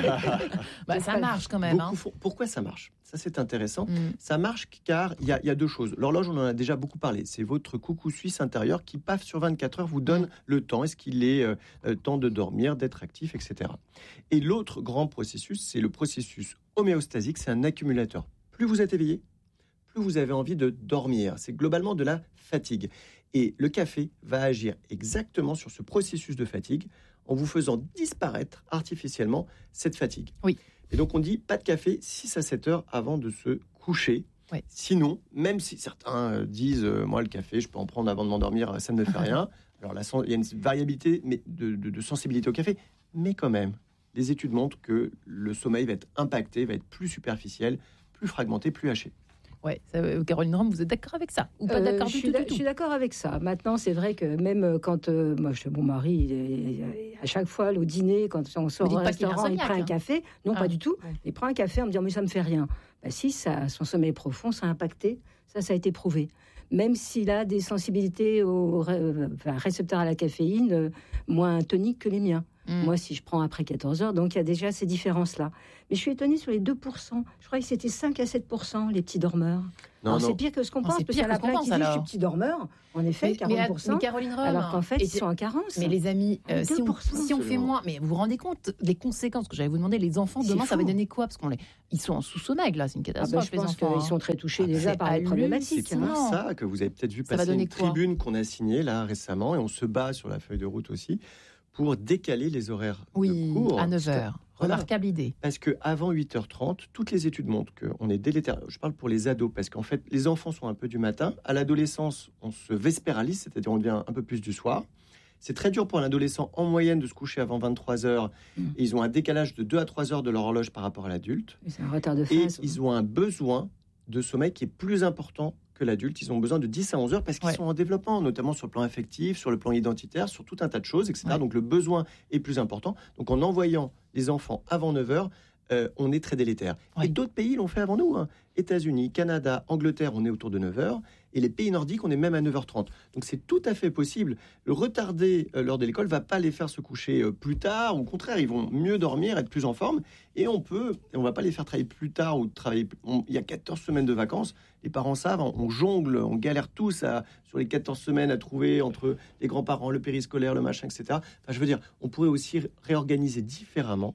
bah, ça marche quand même. Hein. Font... Pourquoi ça marche? Ça, c'est intéressant. Mm. Ça marche car il y, y a deux choses. L'horloge, on en a déjà beaucoup parlé. C'est votre coucou suisse intérieur qui, paf, sur vingt-quatre heures, vous donne mm. le temps. Est-ce qu'il est euh, temps de dormir, d'être actif, et cetera. Et l'autre grand processus, c'est le processus homéostasique. C'est un accumulateur. Plus vous êtes éveillé, plus vous avez envie de dormir. C'est globalement de la fatigue. Et le café va agir exactement sur ce processus de fatigue en vous faisant disparaître artificiellement cette fatigue. Oui. Et donc on dit pas de café six à sept heures avant de se coucher. Oui. Sinon, même si certains disent euh, moi le café, je peux en prendre avant de m'endormir, ça ne me fait rien. Alors là, il y a une variabilité mais de, de, de sensibilité au café, mais quand même, les études montrent que le sommeil va être impacté, va être plus superficiel, plus fragmenté, plus haché. Ouais, ça, Caroline Rome, vous êtes d'accord avec ça ou pas d'accord euh, du tout, tout, du tout? Je suis d'accord avec ça. Maintenant, c'est vrai que même quand euh, moi, je, mon mari, il est, à chaque fois au dîner, quand on sort au restaurant, il prend un café. Non, ah, pas du tout. Ouais. Il prend un café en me disant mais ça me fait rien. Bah, si ça, son sommeil profond, ça a impacté. Ça, ça a été prouvé. Même s'il a des sensibilités aux enfin, récepteurs à la caféine euh, moins toniques que les miens. Mmh. Moi, si je prends après quatorze heures, donc il y a déjà ces différences-là. Mais je suis étonnée sur les deux pour cent. Je crois que c'était cinq à sept pour cent les petits dormeurs. Non, alors, non. c'est pire que ce qu'on non, pense, parce qu'il y en a plein qui disent je suis petit dormeur. En effet, mais, quarante pour cent. Mais Caroline Rome, alors qu'en fait, ils sont en carence. Mais les amis, euh, si, on, si on fait moins, mais vous vous rendez compte des conséquences que j'allais vous demander, les enfants, demain, ça va donner quoi? Parce qu'on les, ils sont en sous-sommeil, là, c'est une catastrophe. Ah ben, je pense qu'ils hein. sont très touchés ah, déjà par les problématiques. C'est pour hein. ça que vous avez peut-être vu passer une tribune qu'on a signée là récemment, et on se bat sur la feuille de route aussi, pour décaler les horaires oui, de cours. à neuf heures. Voilà. Remarquable idée. Parce qu'avant huit heures trente, toutes les études montrent qu'on est délétère. Je parle pour les ados, parce qu'en fait, les enfants sont un peu du matin. À l'adolescence, on se vespéralise, c'est-à-dire on devient un peu plus du soir. C'est très dur pour un adolescent, en moyenne, de se coucher avant vingt-trois heures. Mmh. Et ils ont un décalage de deux à trois heures de leur horloge par rapport à l'adulte. Et c'est un retard de phase. Et ils ont un besoin de sommeil qui est plus important que l'adulte. Ils ont besoin de dix à onze heures parce qu'ils ouais. sont en développement, notamment sur le plan affectif, sur le plan identitaire, sur tout un tas de choses, et cetera. Ouais. Donc le besoin est plus important. Donc en envoyant les enfants avant neuf heures, euh, on est très délétère. Ouais. Et d'autres pays l'ont fait avant nous. Hein. États-Unis, Canada, Angleterre, on est autour de neuf heures. Et les pays nordiques, on est même à neuf heures trente. Donc c'est tout à fait possible. Le retarder euh, l'heure de l'école ne va pas les faire se coucher euh, plus tard. Au contraire, ils vont mieux dormir, être plus en forme. Et on peut, on ne va pas les faire travailler plus tard ou travailler. On, il y a quatorze semaines de vacances. Les parents savent, on, on jongle, on galère tous à, sur les quatorze semaines à trouver entre les grands-parents, le périscolaire, le machin, et cetera. Enfin, je veux dire, on pourrait aussi réorganiser différemment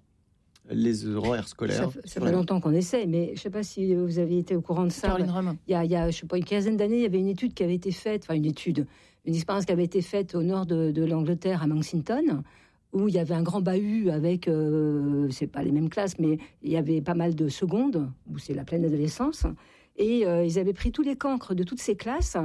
les horaires scolaires. Ça, ça fait longtemps qu'on essaie, mais je ne sais pas si vous avez été au courant de ça. Caroline Romain. Il y a, il y a je sais pas, une quinzaine d'années, il y avait une étude qui avait été faite, enfin une étude, une expérience qui avait été faite au nord de, de l'Angleterre, à Manchester, où il y avait un grand bahut avec, euh, c'est pas les mêmes classes, mais il y avait pas mal de secondes, où c'est la pleine adolescence, et euh, ils avaient pris tous les cancres de toutes ces classes,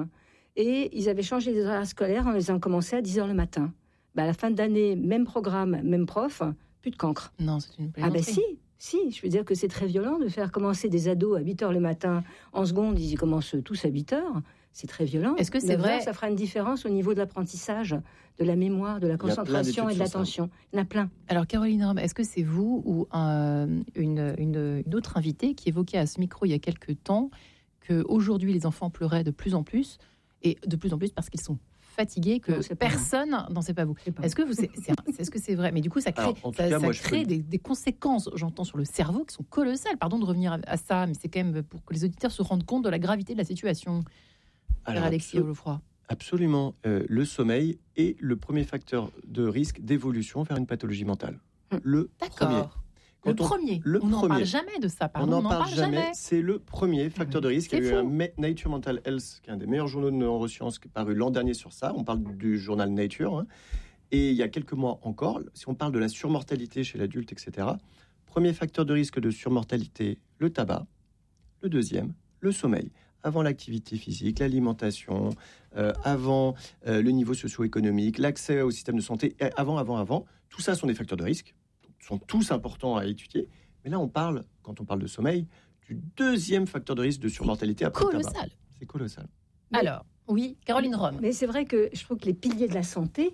et ils avaient changé les horaires scolaires en les ayant commencé à dix heures le matin. Ben, à la fin d'année, même programme, même prof, plus de cancre. Non, c'est une Ah plaisanterie. ben si, si, je veux dire que c'est très violent de faire commencer des ados à huit heures le matin. En seconde, ils y commencent tous à huit heures. C'est très violent. Est-ce que c'est neuf heures, vrai ça fera une différence au niveau de l'apprentissage, de la mémoire, de la Il y a plein concentration d'études et de sur ça. l'attention. Il y en a plein. Alors, Caroline Romain, est-ce que c'est vous ou un- une, une, une autre invitée qui évoquait à ce micro il y a quelques temps qu'aujourd'hui, les enfants pleuraient de plus en plus, et de plus en plus parce qu'ils sont fatigués, que Non, c'est pas personne... Non, c'est pas vous. C'est pas Est-ce que, vous, c'est, c'est, c'est- est-ce que c'est vrai? Mais du coup, ça crée, Alors, en tout ça, cas, ça moi, je crée peux- des, des conséquences, j'entends, sur le cerveau qui sont colossales. Pardon de revenir à, à ça, mais c'est quand même pour que les auditeurs se rendent compte de la gravité de la situation. Alors, Alexis absolu- Geoffroy. absolument, euh, le sommeil est le premier facteur de risque d'évolution vers une pathologie mentale. Hum. Le premier. D'accord. Le Quand on- premier. le on n'en parle premier. jamais de ça. On Pardon, n'en on n'en parle, parle jamais. jamais. C'est le premier facteur de risque. Il y a C'est eu un fou. Ma- Nature Mental Health, qui est un des meilleurs journaux de neurosciences, qui est paru l'an dernier sur ça. On parle du journal Nature. hein. Et il y a quelques mois encore, si on parle de la surmortalité chez l'adulte, et cetera, premier facteur de risque de surmortalité, le tabac. Le deuxième, le sommeil. Avant l'activité physique, l'alimentation, euh, avant euh, le niveau socio-économique, l'accès au système de santé, et avant, avant, avant. Tout ça sont des facteurs de risque, sont tous importants à étudier. Mais là, on parle, quand on parle de sommeil, du deuxième facteur de risque de surmortalité après le tabac. Colossal. C'est colossal. Mais- Alors, oui, Caroline Rome. Mais c'est vrai que je trouve que les piliers de la santé,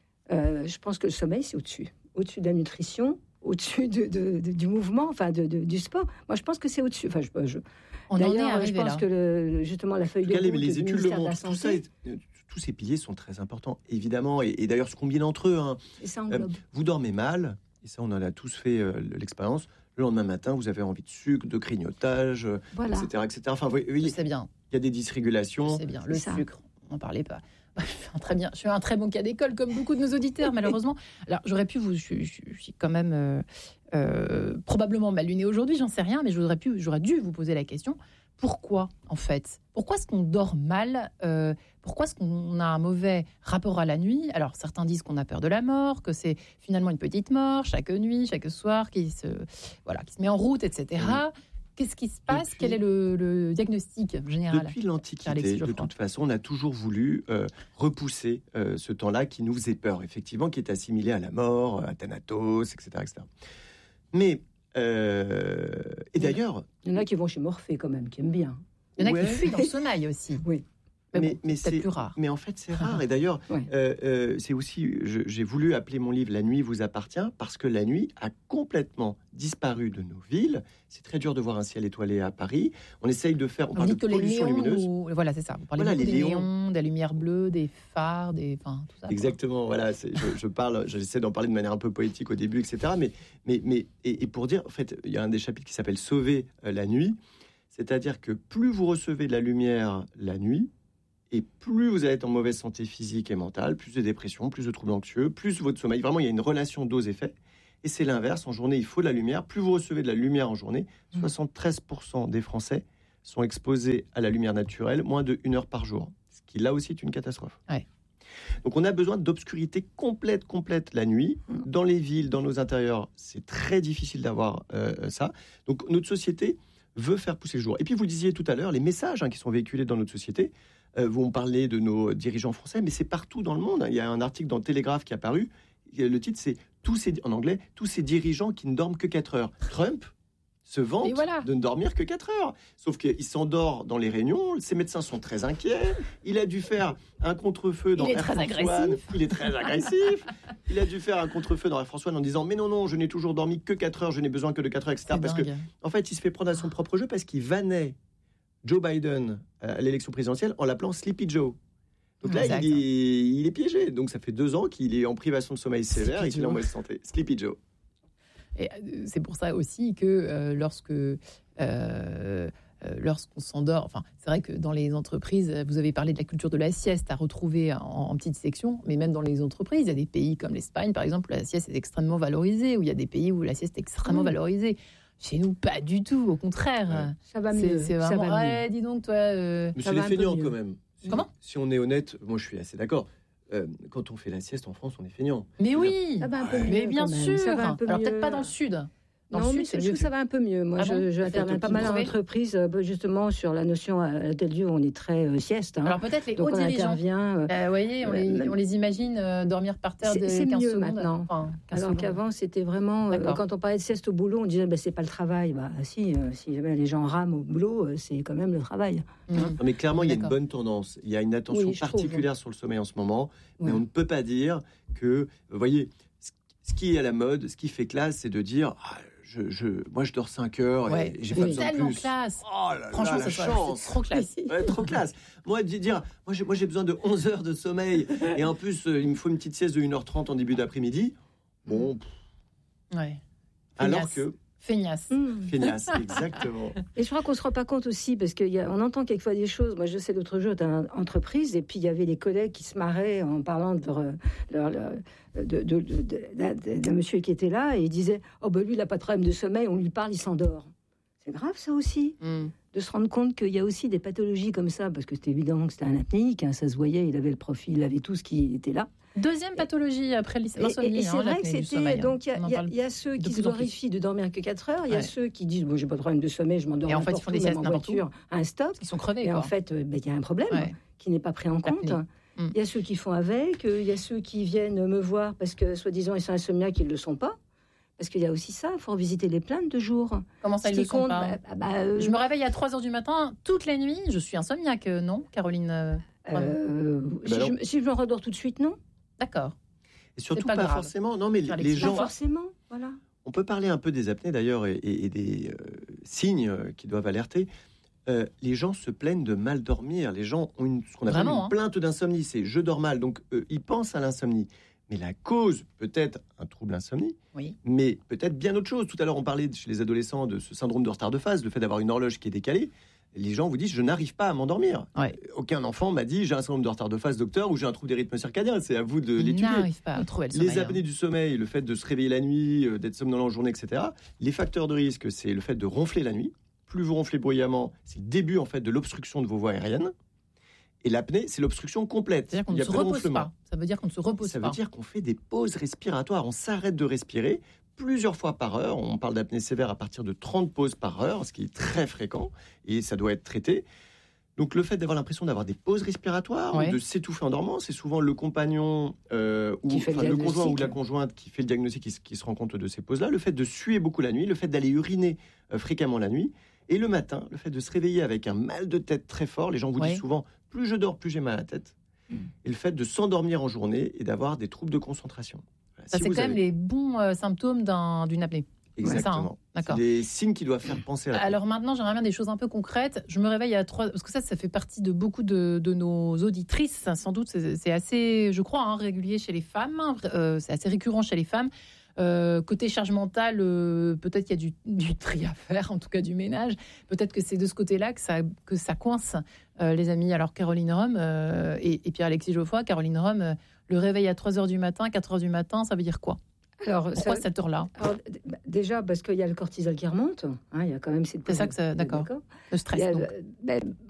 euh, je pense que le sommeil, c'est au-dessus. Au-dessus de la nutrition, au-dessus de, de- de- du mouvement, enfin de, de- du sport. Moi, je pense que c'est au-dessus. Enfin, je, je, On en est D'ailleurs, je arrivé pense là. que le, justement la feuille En de tout cas, les, route les du études le ministère de la montrent. Tout ça Santé, est- euh, tous ces piliers sont très importants, évidemment, et, et d'ailleurs se combinent entre eux. hein. et ça Euh, englobe. vous dormez mal, et ça, on en a tous fait euh, l'expérience. Le lendemain matin, vous avez envie de sucre, de grignotage, euh, Voilà. et cetera, et cetera. Enfin, vous Je voyez, sais bien, il y a des je dysrégulations. sais bien. Le C'est ça. sucre, on n'en parlait pas. Je suis un très bien, je suis un très bon cas d'école comme beaucoup de nos auditeurs malheureusement. Alors j'aurais pu vous, je, je- je suis quand même euh, euh, probablement mal luné aujourd'hui, j'en sais rien, mais j'aurais pu, j'aurais dû vous poser la question. Pourquoi en fait? Pourquoi est-ce qu'on dort mal? Euh, Pourquoi est-ce qu'on a un mauvais rapport à la nuit? Alors certains disent qu'on a peur de la mort, que c'est finalement une petite mort chaque nuit, chaque soir qui se voilà, qui se met en route, et cetera. Qu'est-ce qui se passe? Depuis- Quel est le, le diagnostic général? Depuis Alexis l'Antiquité, de Geoffroy. toute façon, on a toujours voulu euh, repousser euh, ce temps-là qui nous faisait peur, effectivement, qui est assimilé à la mort, à Thanatos, et cetera, et cetera. Mais, euh, et d'ailleurs, Il y en a qui vont chez Morphée quand même, qui aiment bien. Il y en a Ouais. qui fuient dans le sommeil aussi. Oui. Mais, mais, bon, mais c'est peut-être plus rare. Mais en fait, c'est rare. Et d'ailleurs, Ouais. euh, euh, c'est aussi, je- j'ai voulu appeler mon livre « La nuit vous appartient » parce que la nuit a complètement disparu de nos villes. C'est très dur de voir un ciel étoilé à Paris. On essaye de faire, on Vous parle de dites que les pollution néons, lumineuse. ou- voilà, c'est ça. Vous parlez Voilà, beaucoup les des néons. néons, des lumières bleues, des phares, des, enfin, tout ça. quoi. Exactement, voilà, c'est- je, je parle, j'essaie d'en parler de manière un peu poétique au début, et cetera. Mais, mais, mais et, et pour dire, en fait, il y a un des chapitres qui s'appelle Sauver euh, la nuit, c'est-à-dire que plus vous recevez de la lumière la nuit, et plus vous allez être en mauvaise santé physique et mentale, plus de dépression, plus de troubles anxieux, plus votre sommeil. Vraiment, il y a une relation dose-effet. Et c'est l'inverse. En journée, il faut de la lumière. Plus vous recevez de la lumière en journée, Mmh. soixante-treize pour cent des Français sont exposés à la lumière naturelle moins de une heure par jour. Ce qui, là aussi, est une catastrophe. Ouais. Donc, on a besoin d'obscurité complète, complète la nuit. Dans les villes, dans nos intérieurs, c'est très difficile d'avoir euh, ça. Donc, notre société veut faire pousser le jour. Et puis, vous le disiez tout à l'heure, les messages hein, qui sont véhiculés dans notre société euh, vont parler de nos dirigeants français, mais c'est partout dans le monde. Il y a un article dans Télégraphe qui est apparu. Le titre, c'est tous ces, en anglais, tous ces dirigeants qui ne dorment que quatre heures. Trump, se vante voilà. de ne dormir que quatre heures. Sauf qu'il s'endort dans les réunions, ses médecins sont très inquiets, il a dû faire un contre-feu dans Air France One, il est très agressif, il a dû faire un contre-feu dans Air France One en disant « mais non, non, je n'ai toujours dormi que quatre heures, je n'ai besoin que de quatre heures, et cetera » Parce dingue. que, en fait, il se fait prendre à son propre jeu parce qu'il vannait Joe Biden à l'élection présidentielle en l'appelant Sleepy Joe. Donc là, exact. il est, il est piégé. Donc ça fait deux ans qu'il est en privation de sommeil sévère Sleepy et qu'il est en mauvaise santé. Sleepy Joe. Et c'est pour ça aussi que euh, lorsque euh, euh, lorsqu'on s'endort, enfin, c'est vrai que dans les entreprises, vous avez parlé de la culture de la sieste à retrouver en, en petite section, mais même dans les entreprises, il y a des pays comme l'Espagne, par exemple, où la sieste est extrêmement valorisée, ou il y a des pays où la sieste est extrêmement Oui. valorisée. Chez nous, pas du tout, au contraire. Ouais. Ça va C'est, mieux. c'est ça vraiment, va mieux. ouais, dis donc, toi. euh, Mais Ça c'est va les un peu feignants mieux. quand même. Si- Comment Si on est honnête, moi je suis assez d'accord. Euh, quand on fait la sieste en France, on est feignant. Mais oui, Ça va un peu mais mieux, bien quand même. sûr. Ça va un peu Alors mieux. peut-être pas dans le sud. Dans non, le mais sud, c'est je mieux. trouve que ça va un peu mieux. Moi, Ah je, bon je interviens Faites pas le mal en prouver. entreprise, euh, justement, sur la notion à tel lieu où on est très euh, sieste. hein. Alors peut-être les Donc hauts on dirigeants. intervient. euh, Euh, vous voyez, on, Ouais, les, même- on les imagine euh, dormir par terre C'est- de c'est quinze mieux secondes. maintenant. Enfin, quinze Alors secondes. qu'avant, c'était vraiment. euh, D'accord. quand on parlait de sieste au boulot, on disait bah, c'est pas le travail. Bah, si, euh, si jamais les gens rament au boulot, euh, c'est quand même le travail. Mhm. Non, mais clairement, il y a une D'accord. bonne tendance. Il y a une attention Oui, je trouve. particulière sur le sommeil en ce moment. Mais Ouais. on ne peut pas dire que, vous voyez, ce- ce qui est à la mode, ce qui fait classe, c'est de dire ah, je, je, moi je dors cinq heures Ouais. et j'ai C'est pas besoin de tellement plus. classe. Oh là là, Franchement, la ça soit- chance. c'est trop classe. Ouais, trop classe. Moi, di- dire, moi j'ai, moi j'ai besoin de onze heures de sommeil et en plus euh, il me faut une petite sieste de une heure trente en début d'après-midi. Bon, pff, Ouais. alors Feignasse. que Feignasse. Mmh. feignasse, exactement. Et je crois qu'on se rend pas compte aussi, parce qu'on entend quelquefois des choses. Moi, je sais, l'autre jour, dans une entreprise, et puis il y avait des collègues qui se marraient en parlant de leur, leur- leur- de, de- de- de- d'un- d'un monsieur qui était là, et il disait « Oh, ben lui, il n'a pas de problème de sommeil, on lui parle, il s'endort. » C'est grave, ça aussi, Mm. de se rendre compte qu'il y a aussi des pathologies comme ça, parce que c'était évident que c'était un apnéique, hein, ça se voyait, il avait le profil, il avait tout ce qui était là. Deuxième pathologie après Et, l'insomnie. et- et c'est hein, vrai l'apnée que du c'était. sommeil, hein. Donc, il y a- On en il y, a- parle il y a ceux de qui se plus en plus. glorifient de dormir que quatre heures, il y a Ouais. ceux qui disent bon, j'ai pas de problème de sommeil, je m'endors Et en fait, ils n'importe font où, des même siestes en n'importe où. voiture, à un stop. Ils sont crevés. Et en quoi. fait, euh, ben, il y a un problème Ouais. qui n'est pas pris en compte. L'apnée. Mm. Il y a ceux qui font avec, euh, il y a ceux qui viennent me voir parce que, soi-disant, ils sont insomniaques, qu'ils ne le sont pas. Parce qu'il y a aussi ça, il faut revisiter les plaintes de jour. Comment ça, Ce ils qui le sont compte, pas bah, bah, bah, euh, Je me réveille à trois heures du matin, toutes les nuits. Je suis insomniaque, euh, non, Caroline euh, euh, Eh si, ben non. je, si je me rendors tout de suite, non. D'accord. Et surtout pas pas, grave. forcément. Non, mais Faire les, les les petits Pas gens. forcément, voilà. On peut parler un peu des apnées d'ailleurs et, et- et des euh, signes euh, qui doivent alerter. Euh, les gens se plaignent de mal dormir. Les gens ont une, ce qu'on appelle Vraiment, une hein. plainte d'insomnie. C'est je dors mal. Donc euh, ils pensent à l'insomnie. Mais la cause peut être un trouble insomnie, Oui. mais peut-être bien autre chose. Tout à l'heure, on parlait chez les adolescents de ce syndrome de retard de phase, le fait d'avoir une horloge qui est décalée. Les gens vous disent je n'arrive pas à m'endormir. Ouais. Aucun enfant m'a dit j'ai un syndrome de retard de phase, docteur, ou j'ai un trouble des rythmes circadiens. C'est à vous de Ils l'étudier. n'arrivent pas à trouver le sommeil. Les apnées du sommeil, le fait de se réveiller la nuit, euh, d'être somnolent en journée, et cetera. Les facteurs de risque, c'est le fait de ronfler la nuit. Plus vous ronflez bruyamment, c'est le début en fait de l'obstruction de vos voies aériennes. Et l'apnée, c'est l'obstruction complète. C'est-à-dire qu'on Il y ne a se plus de repose ronflement. pas. Ça veut dire qu'on ne se repose Ça pas. veut dire qu'on fait des pauses respiratoires. On s'arrête de respirer plusieurs fois par heure. On parle d'apnée sévère à partir de trente pauses par heure, ce qui est très fréquent et ça doit être traité. Donc le fait d'avoir l'impression d'avoir des pauses respiratoires, Ouais. ou de s'étouffer en dormant, c'est souvent le compagnon euh, ou Qui fait le enfin, le conjoint ou diagnostic. la conjointe qui fait le diagnostic, qui, se- qui se rend compte de ces pauses-là. Le fait de suer beaucoup la nuit, le fait d'aller uriner euh, fréquemment la nuit. Et le matin, le fait de se réveiller avec un mal de tête très fort. Les gens vous Ouais. disent souvent, plus je dors, plus j'ai mal à la tête. Et le fait de s'endormir en journée et d'avoir des troubles de concentration. Voilà, Ça, si c'est vous quand même avez- les bons euh, symptômes d'un- d'une apnée. Exactement. ça, hein. D'accord. C'est des signes qui doivent faire penser à la Alors maintenant, j'aimerais bien des choses un peu concrètes. Je me réveille à trois... Parce que ça, ça fait partie de beaucoup de, de nos auditrices. Sans doute, c'est c'est assez, je crois, hein, régulier chez les femmes. Euh, c'est assez récurrent chez les femmes. Euh, côté charge mentale, euh, peut-être qu'il y a du, du tri à faire, en tout cas du ménage. Peut-être que c'est de ce côté-là que ça, que ça coince, euh, les amis. Alors Caroline Rome euh, et, et Pierre-Alexis Geoffroy, Caroline Rome, euh, le réveil à trois heures du matin, quatre heures du matin, ça veut dire quoi? Alors, Pourquoi ça- cette heure-là? alors, d- bah, déjà, parce qu'il y a le cortisol qui remonte. hein, il y a quand même cette C'est ça que ça- d'accord. Le Il y stress, a donc. le- ben,